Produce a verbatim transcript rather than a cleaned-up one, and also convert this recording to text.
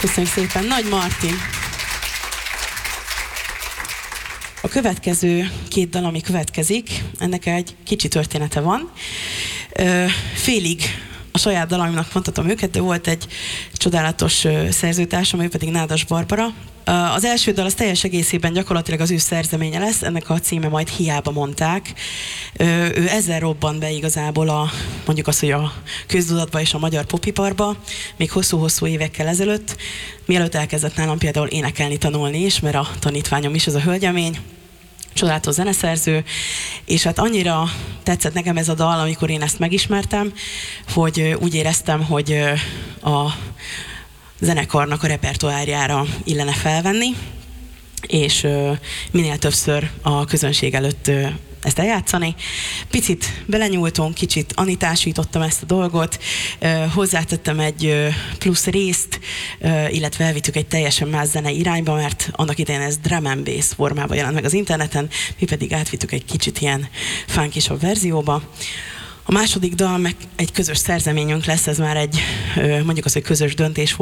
Köszönjük szépen, Nagy Martin. A következő két dal, ami következik, ennek egy kicsi története van. Félig a saját dalamnak mondhatom őket, de volt egy csodálatos szerzőtársam, ő pedig Nádas Barbara. Az első dal az teljes egészében gyakorlatilag az ő szerzeménye lesz, ennek a címe Majd hiába mondták. Ő ezzel robban be igazából a, mondjuk azt, hogy a köztudatba és a magyar popiparba, még hosszú-hosszú évekkel ezelőtt, mielőtt elkezdett nálam például énekelni, tanulni is, mert a tanítványom is, ez a hölgyemény, csodálatos zeneszerző, és hát annyira tetszett nekem ez a dal, amikor én ezt megismertem, hogy úgy éreztem, hogy a zenekarnak a repertoárjára illene felvenni, és minél többször a közönség előtt ezt eljátszani. Picit belenyúltunk, kicsit anitásítottam ezt a dolgot, hozzátettem egy plusz részt, illetve elvittük egy teljesen más zene irányba, mert annak idején ez drum and bass formában jelent meg az interneten, mi pedig átvittük egy kicsit ilyen funkisabb verzióba. A második dal meg egy közös szerzeményünk lesz, ez már egy, mondjuk az, hogy közös döntés volt.